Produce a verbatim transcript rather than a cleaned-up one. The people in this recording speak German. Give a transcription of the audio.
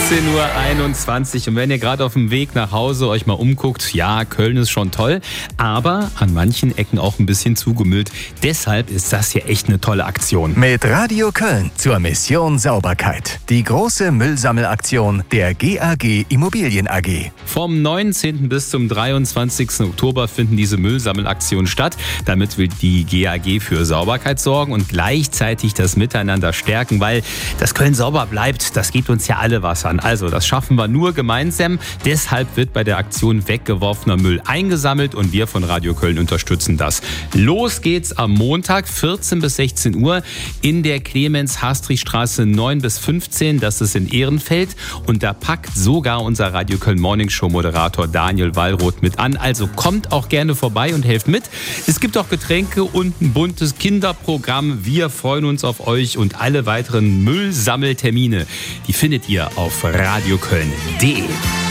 siebzehn Uhr einundzwanzig. Und wenn ihr gerade auf dem Weg nach Hause euch mal umguckt, ja, Köln ist schon toll, aber an manchen Ecken auch ein bisschen zugemüllt. Deshalb ist das hier echt eine tolle Aktion. Mit Radio Köln zur Mission Sauberkeit. Die große Müllsammelaktion der G A G Immobilien A G. Vom neunzehnten bis zum dreiundzwanzigsten Oktober finden diese Müllsammelaktionen statt. Damit will die G A G für Sauberkeit sorgen und gleichzeitig das Miteinander stärken, weil das Köln sauber bleibt, das geht uns ja alle was an. Also das schaffen wir nur gemeinsam. Deshalb wird bei der Aktion weggeworfener Müll eingesammelt und wir von Radio Köln unterstützen das. Los geht's am Montag, vierzehn bis sechzehn Uhr in der Clemens-Hastrich-Straße neun bis fünfzehn. Das ist in Ehrenfeld und da packt sogar unser Radio Köln Morning Show Moderator Daniel Wallroth mit an. Also kommt auch gerne vorbei und helft mit. Es gibt auch Getränke und ein buntes Kinderprogramm. Wir freuen uns auf euch und alle weiteren Müllsammeltermine, die findet ihr auf radioköln punkt de.